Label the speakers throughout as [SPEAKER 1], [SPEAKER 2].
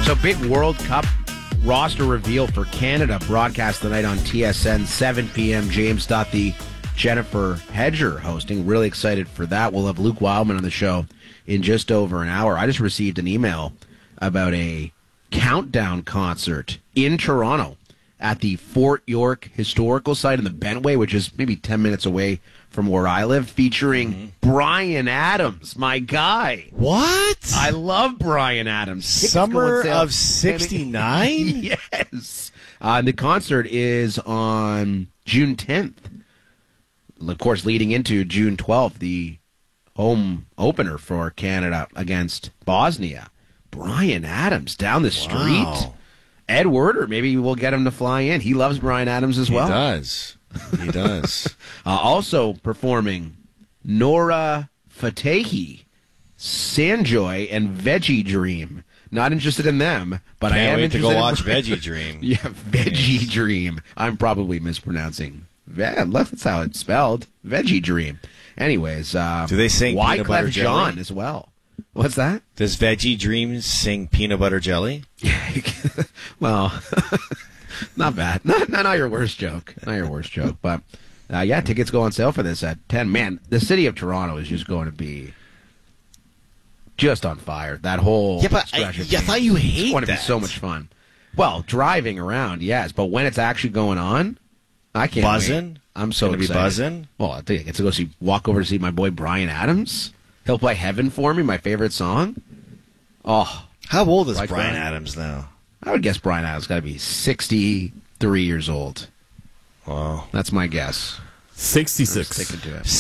[SPEAKER 1] So big World Cup roster reveal for Canada broadcast tonight on TSN, 7 p.m. James Duthie, Jennifer Hedger hosting. Really excited for that. We'll have Luke Wildman on the show in just over an hour. I just received an email about a countdown concert in Toronto at the Fort York Historical Site in the Bentway, which is maybe 10 minutes away from where I live, featuring Bryan Adams, my guy.
[SPEAKER 2] What?
[SPEAKER 1] I love Bryan Adams.
[SPEAKER 2] Summer of 69?
[SPEAKER 1] Yes. The concert is on June 10th. Of course, leading into June 12th, the home opener for Canada against Bosnia. Bryan Adams down the street.
[SPEAKER 2] Wow.
[SPEAKER 1] Ed Werder, maybe we'll get him to fly in. He loves Bryan Adams as well.
[SPEAKER 2] He does. He does.
[SPEAKER 1] Also performing Nora Fatehi, Sanjoy, and Veggie Dream. Not interested in them, but I am
[SPEAKER 2] Can't wait to
[SPEAKER 1] interested
[SPEAKER 2] go watch
[SPEAKER 1] in
[SPEAKER 2] Veggie Dream.
[SPEAKER 1] Yeah, Veggie Dream. I'm probably mispronouncing. That's how it's spelled. Veggie Dream. Anyways,
[SPEAKER 2] do they sing Peanut Butter
[SPEAKER 1] Wyclef
[SPEAKER 2] Jelly?
[SPEAKER 1] Jean as well. What's that?
[SPEAKER 2] Does Veggie Dream sing Peanut Butter Jelly?
[SPEAKER 1] Well, not bad. Not your worst joke. Not your worst joke. But, yeah, tickets go on sale for this at 10. Man, the city of Toronto is just going to be just on fire. That whole stretch of
[SPEAKER 2] I thought you hate
[SPEAKER 1] It's going to be
[SPEAKER 2] that.
[SPEAKER 1] so much fun. Well, driving around, yes. But when it's actually going on, I can't
[SPEAKER 2] Buzzing?
[SPEAKER 1] wait. I'm so
[SPEAKER 2] Gonna be
[SPEAKER 1] excited.
[SPEAKER 2] buzzing?
[SPEAKER 1] Well, I think I get to walk over to see my boy Bryan Adams. He'll play Heaven for Me, my favorite song. Oh,
[SPEAKER 2] How old is
[SPEAKER 1] Like
[SPEAKER 2] Bryan
[SPEAKER 1] Bryan.
[SPEAKER 2] Adams now?
[SPEAKER 1] I would guess Bryan Adams got to be 63 years old.
[SPEAKER 2] Wow.
[SPEAKER 1] That's my guess.
[SPEAKER 3] 66.
[SPEAKER 1] Sticking to it.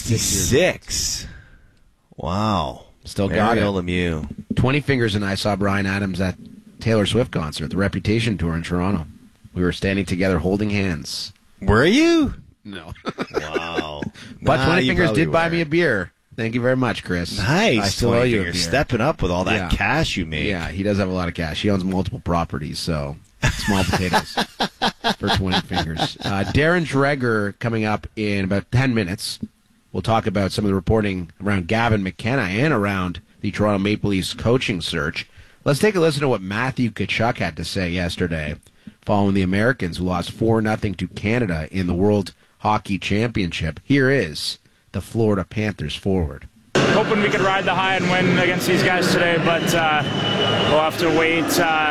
[SPEAKER 2] 66. Wow.
[SPEAKER 1] Still got
[SPEAKER 2] Mario
[SPEAKER 1] it.
[SPEAKER 2] Lemieux.
[SPEAKER 1] 20 Fingers and I saw Bryan Adams at Taylor Swift concert, the Reputation Tour in Toronto. We were standing together holding hands.
[SPEAKER 2] Were you?
[SPEAKER 1] No.
[SPEAKER 2] Wow.
[SPEAKER 1] But
[SPEAKER 2] Nah,
[SPEAKER 1] 20
[SPEAKER 2] you
[SPEAKER 1] Fingers
[SPEAKER 2] probably
[SPEAKER 1] did buy
[SPEAKER 2] were.
[SPEAKER 1] me a beer. Thank you very much, Chris.
[SPEAKER 2] Nice.
[SPEAKER 1] I still owe you a beer.
[SPEAKER 2] Stepping up with all that
[SPEAKER 1] Yeah.
[SPEAKER 2] cash you made.
[SPEAKER 1] Yeah, he does have a lot of cash. He owns multiple properties, so small potatoes for 20 Fingers. Darren Dreger coming up in about 10 minutes. We'll talk about some of the reporting around Gavin McKenna and around the Toronto Maple Leafs coaching search. Let's take a listen to what Matthew Tkachuk had to say yesterday following the Americans who lost 4-0 to Canada in the World Hockey Championship. Here is the Florida Panthers forward.
[SPEAKER 4] Hoping we could ride the high and win against these guys today, but we'll have to wait.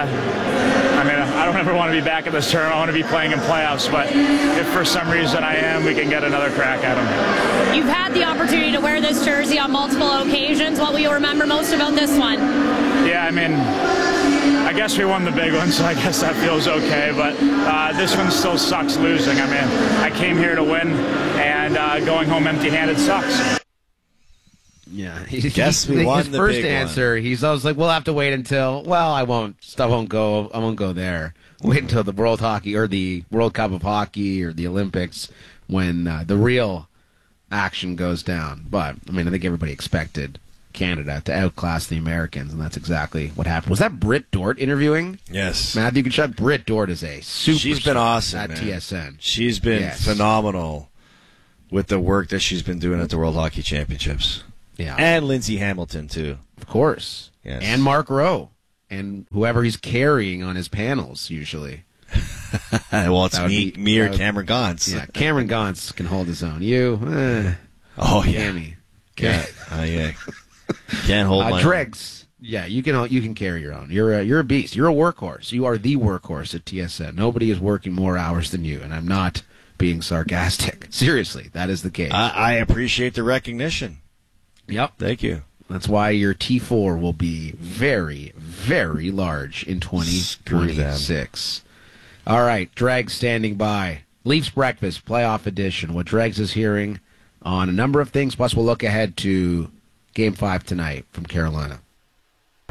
[SPEAKER 4] I don't ever want to be back at this tournament. I want to be playing in playoffs, but if for some reason I am, we can get another crack at them.
[SPEAKER 5] You've had the opportunity to wear this jersey on multiple occasions. What will you remember most about this one?
[SPEAKER 4] Yeah, I guess we won the big one, so I guess that feels okay, but this one still sucks losing. I came here to win, and going home empty-handed sucks.
[SPEAKER 1] Yeah,
[SPEAKER 2] Guess we won
[SPEAKER 1] his
[SPEAKER 2] the
[SPEAKER 1] first
[SPEAKER 2] big
[SPEAKER 1] answer. He's always like, "We'll have to wait until." Well, I won't go there. Wait until the World Hockey or the World Cup of Hockey or the Olympics when the real action goes down. But I think everybody expected Canada to outclass the Americans, and that's exactly what happened. Was that Britt Dort interviewing
[SPEAKER 2] Yes.
[SPEAKER 1] Matthew Tkachuk? Britt Dort is a super.
[SPEAKER 2] She's been awesome
[SPEAKER 1] at
[SPEAKER 2] man.
[SPEAKER 1] TSN.
[SPEAKER 2] She's been
[SPEAKER 1] Yes.
[SPEAKER 2] phenomenal with the work that she's been doing at the World Hockey Championships.
[SPEAKER 1] Yeah,
[SPEAKER 2] And Lindsay Hamilton, too.
[SPEAKER 1] of course.
[SPEAKER 2] Yes.
[SPEAKER 1] And Mark Rowe. And whoever he's carrying on his panels, usually.
[SPEAKER 2] Well, it's
[SPEAKER 1] That would be-
[SPEAKER 2] me or
[SPEAKER 1] that would-
[SPEAKER 2] Cameron Gauntz.
[SPEAKER 1] Yeah, Cameron Gauntz can hold his own.
[SPEAKER 2] Oh, yeah.
[SPEAKER 1] Cammy.
[SPEAKER 2] Yeah. Can't hold my
[SPEAKER 1] Dregs. Yeah, you can carry your own. You're a beast. You're a workhorse. You are the workhorse at TSN. Nobody is working more hours than you, and I'm not being sarcastic. Seriously, that is the case.
[SPEAKER 2] I appreciate the recognition.
[SPEAKER 1] Yep.
[SPEAKER 2] Thank you.
[SPEAKER 1] That's why your T4 will be very, very large in 2026. All right, Dregs standing by. Leafs Breakfast, playoff edition. What Dregs is hearing on a number of things, plus we'll look ahead to Game 5 tonight from Carolina.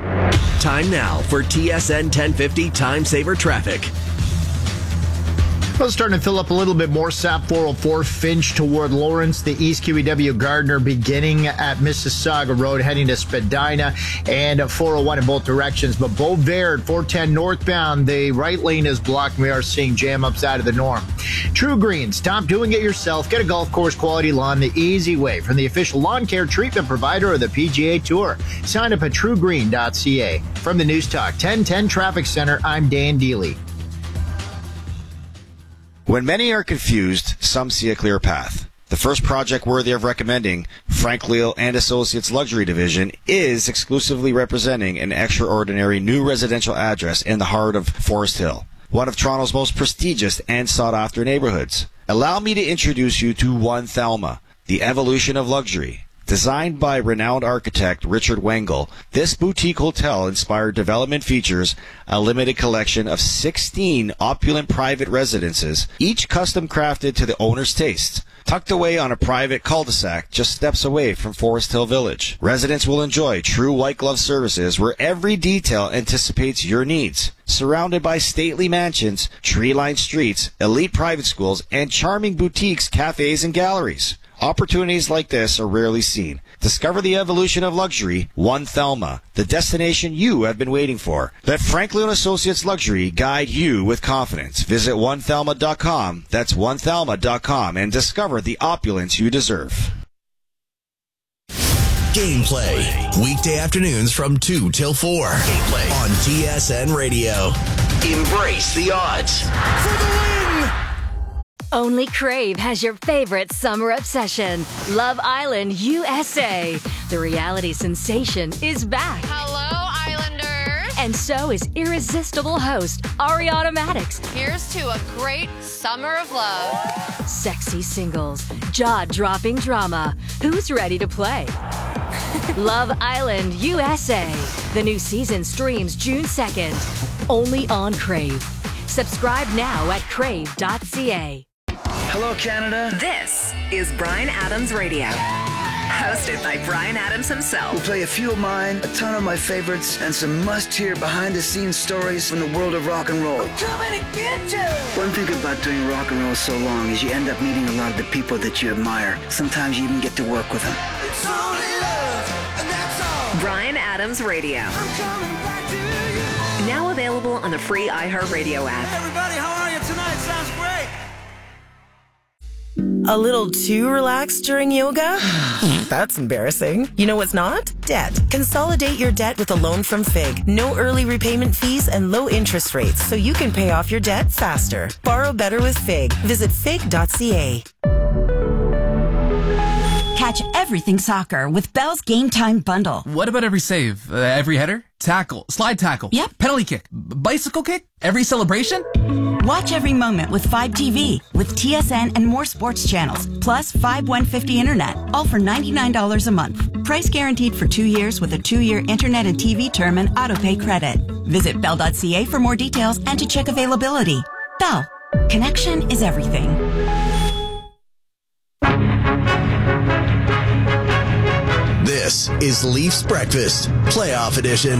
[SPEAKER 6] Time now for TSN 1050 Time Saver Traffic.
[SPEAKER 3] Well, starting to fill up a little bit more. SAP 404 Finch toward Lawrence. The East QEW Gardner beginning at Mississauga Road, heading to Spadina, and 401 in both directions. But Beauvert, 410 northbound, the right lane is blocked. We are seeing jam-ups out of the norm. True Green, stop doing it yourself. Get a golf course quality lawn the easy way from the official lawn care treatment provider of the PGA Tour. Sign up at truegreen.ca. From the News Talk 1010 Traffic Center, I'm Dan Deely.
[SPEAKER 2] When many are confused, some see a clear path. The first project worthy of recommending, Frank Leal and Associates Luxury Division, is exclusively representing an extraordinary new residential address in the heart of Forest Hill, one of Toronto's most prestigious and sought-after neighborhoods. Allow me to introduce you to One Thelma, the evolution of luxury. Designed by renowned architect Richard Wengel, this boutique hotel-inspired development features a limited collection of 16 opulent private residences, each custom crafted to the owner's taste. Tucked away on a private cul-de-sac just steps away from Forest Hill Village, residents will enjoy true white glove services where every detail anticipates your needs. Surrounded by stately mansions, tree-lined streets, elite private schools, and charming boutiques, cafes, and galleries. Opportunities like this are rarely seen. Discover the evolution of luxury, One Thelma, the destination you have been waiting for. Let Franklin Associates Luxury guide you with confidence. Visit onethelma.com, that's onethelma.com, and discover the opulence you deserve.
[SPEAKER 6] Gameplay, weekday afternoons from 2 till 4. Gameplay on TSN Radio. Embrace the odds. For the win!
[SPEAKER 7] Only Crave has your favorite summer obsession, Love Island USA. The reality sensation is back.
[SPEAKER 8] Hello, Islanders.
[SPEAKER 7] And so is irresistible host Ariana Madix.
[SPEAKER 8] Here's to a great summer of love.
[SPEAKER 7] Sexy singles, jaw-dropping drama. Who's ready to play? Love Island USA. The new season streams June 2nd. Only on Crave. Subscribe now at crave.ca.
[SPEAKER 9] Hello, Canada.
[SPEAKER 10] This is Bryan Adams Radio. Hosted by Bryan Adams himself.
[SPEAKER 9] We'll play a few of mine, a ton of my favorites, and some must-hear behind-the-scenes stories from the world of rock and roll.
[SPEAKER 10] I'm coming to get you!
[SPEAKER 9] One thing about doing rock and roll so long is you end up meeting a lot of the people that you admire. Sometimes you even get to work with them.
[SPEAKER 10] It's only love, and that's all. Bryan Adams Radio. I'm coming back to you. Now available on the free iHeartRadio app.
[SPEAKER 11] Hey everybody, how are you tonight? Sounds great.
[SPEAKER 12] A little too relaxed during yoga? That's embarrassing. You know what's not? Debt. Consolidate your debt with a loan from FIG. No early repayment fees and low interest rates so you can pay off your debt faster. Borrow better with FIG. Visit fig.ca.
[SPEAKER 13] Catch everything soccer with Bell's Game Time Bundle.
[SPEAKER 14] What about every save? Every header? Tackle? Slide tackle?
[SPEAKER 13] Yep.
[SPEAKER 14] Penalty kick? Bicycle kick? Every celebration?
[SPEAKER 13] Watch every moment with 5TV with TSN and more sports channels, plus 5150 internet, all for $99 a month. Price guaranteed for 2 years with a 2-year internet and TV term and autopay credit. Visit bell.ca for more details and to check availability. Bell. Connection is everything.
[SPEAKER 6] This is Leafs Breakfast, Playoff Edition.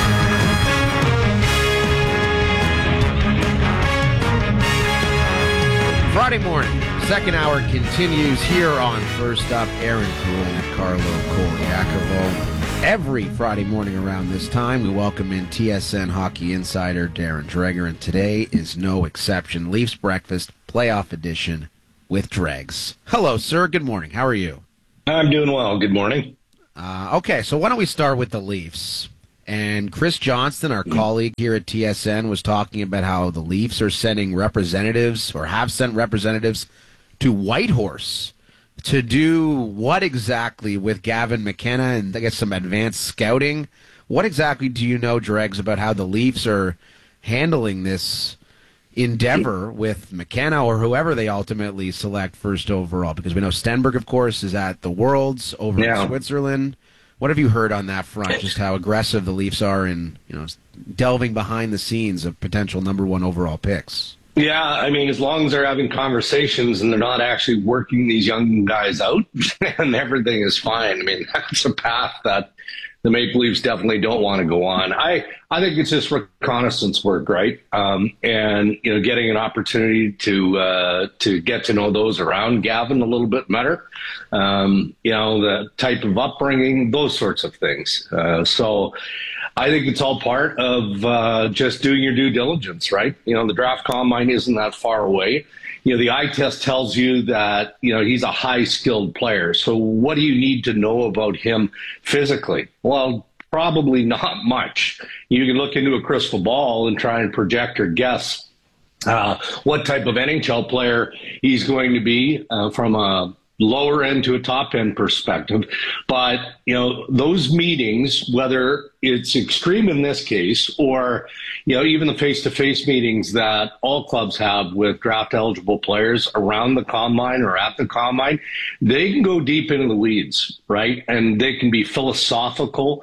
[SPEAKER 1] Friday morning, second hour continues here on First Up. Aaron Poole and Carlo Koliakovo. Every Friday morning around this time, we welcome in TSN hockey insider Darren Dreger, and today is no exception. Leafs Breakfast, Playoff Edition with Dregs. Hello, sir. Good morning. How are you?
[SPEAKER 15] I'm doing well. Good morning.
[SPEAKER 1] Okay, so why don't we start with the Leafs? And Chris Johnston, our colleague here at TSN, was talking about how the Leafs are sending representatives, or have sent representatives, to Whitehorse to do what exactly with Gavin McKenna and I guess some advanced scouting. What exactly do you know, Dregs, about how the Leafs are handling this endeavor with McKenna or whoever they ultimately select first overall? Because we know Stenberg, of course, is at the Worlds over in Switzerland. What have you heard on that front, just how aggressive the Leafs are in, delving behind the scenes of potential number one overall picks?
[SPEAKER 15] Yeah, I mean, as long as they're having conversations and they're not actually working these young guys out, and everything is fine. I mean, that's a path that the Maple Leafs definitely don't want to go on. I think it's just reconnaissance work, right? And getting an opportunity to get to know those around Gavin a little bit better. The type of upbringing, those sorts of things. So I think it's all part of just doing your due diligence, right? The draft combine isn't that far away. The eye test tells you that, he's a high-skilled player. So what do you need to know about him physically? Well, probably not much. You can look into a crystal ball and try and project or guess what type of NHL player he's going to be from a lower end to a top end perspective. But, those meetings, whether it's extreme in this case or, even the face-to-face meetings that all clubs have with draft eligible players around the combine or at the combine, they can go deep into the weeds, right? And they can be philosophical,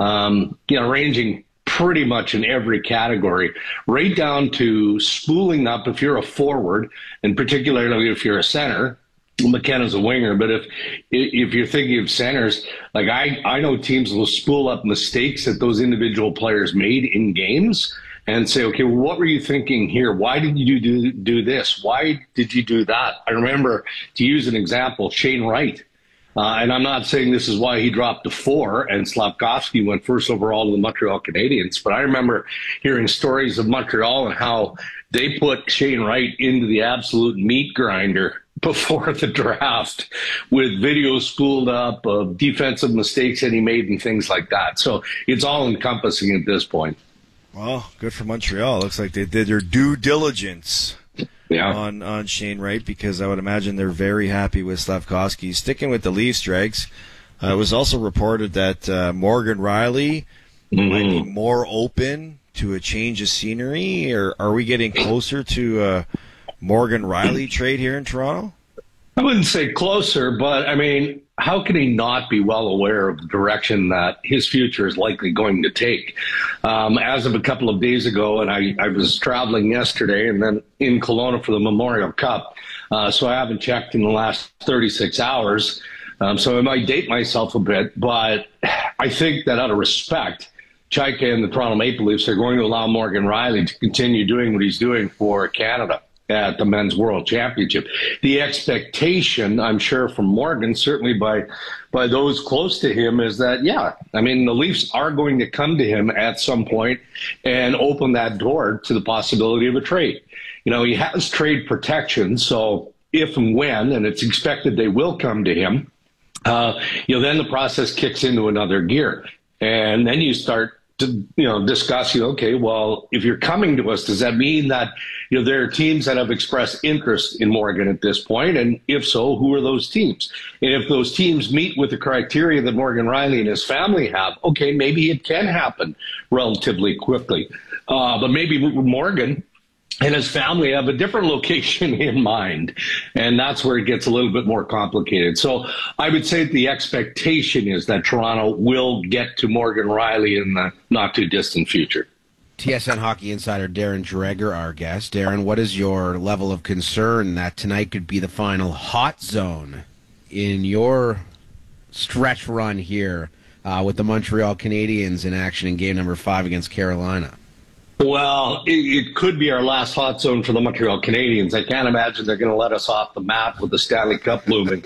[SPEAKER 15] ranging pretty much in every category, right down to spooling up if you're a forward, and particularly if you're a center. McKenna's a winger, but if you're thinking of centers, like I know teams will spool up mistakes that those individual players made in games and say, okay, well, what were you thinking here? Why did you do this? Why did you do that? I remember, to use an example, Shane Wright. And I'm not saying this is why he dropped to 4 and Slafkovsky went first overall to the Montreal Canadiens, but I remember hearing stories of Montreal and how they put Shane Wright into the absolute meat grinder before the draft with videos spooled up of defensive mistakes that he made and things like that. So it's all encompassing at this point.
[SPEAKER 2] Well, good for Montreal. Looks like they did their due diligence on Shane Wright, because I would imagine they're very happy with Slafkovsky. Sticking with the Leafs, Dregs, it was also reported that Morgan Rielly might be more open to a change of scenery, or are we getting closer to a Morgan Rielly trade here in Toronto?
[SPEAKER 15] I wouldn't say closer, but I mean, how can he not be well aware of the direction that his future is likely going to take? As of a couple of days ago, and I was traveling yesterday and then in Kelowna for the Memorial Cup, so I haven't checked in the last 36 hours, so I might date myself a bit, but I think that out of respect, Chaika and the Toronto Maple Leafs are going to allow Morgan Rielly to continue doing what he's doing for Canada at the Men's World Championship. The expectation, I'm sure, from Morgan, certainly by those close to him, is that, the Leafs are going to come to him at some point and open that door to the possibility of a trade. He has trade protection, so if and when, and it's expected they will come to him, then the process kicks into another gear. And then you start to, discuss, okay, well, if you're coming to us, does that mean that, there are teams that have expressed interest in Morgan at this point? And if so, who are those teams? And if those teams meet with the criteria that Morgan Rielly and his family have, okay, maybe it can happen relatively quickly. But maybe Morgan and his family have a different location in mind. And that's where it gets a little bit more complicated. So I would say the expectation is that Toronto will get to Morgan Rielly in the not too distant future.
[SPEAKER 1] TSN hockey insider Darren Dreger, our guest. Darren, what is your level of concern that tonight could be the final hot zone in your stretch run here with the Montreal Canadiens in action in game number 5 against Carolina?
[SPEAKER 15] Well, it could be our last hot zone for the Montreal Canadiens. I can't imagine they're going to let us off the map with the Stanley Cup looming.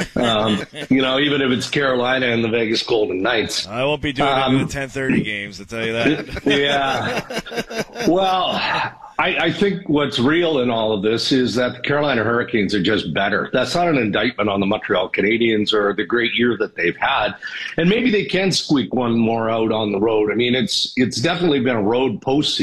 [SPEAKER 15] Even if it's Carolina and the Vegas Golden Knights.
[SPEAKER 2] I won't be doing it in the 10:30 games, I'll tell you that.
[SPEAKER 15] Yeah. Well, I think what's real in all of this is that the Carolina Hurricanes are just better. That's not an indictment on the Montreal Canadiens or the great year that they've had. And maybe they can squeak one more out on the road. I mean, it's definitely been a road postseason.